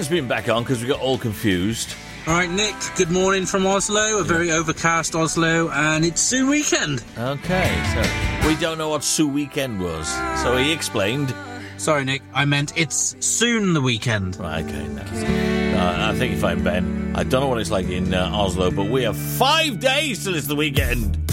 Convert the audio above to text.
Ben's been back on because we got all confused. All right, Nick, good morning from Oslo, a very overcast Oslo, and it's Sue Weekend. Okay, so we don't know what Sue Weekend was, so he explained. Sorry, Nick, I meant it's soon the weekend. Right, okay, I think you're fine, Ben. I don't know what it's like in Oslo, but we have 5 days till it's the weekend.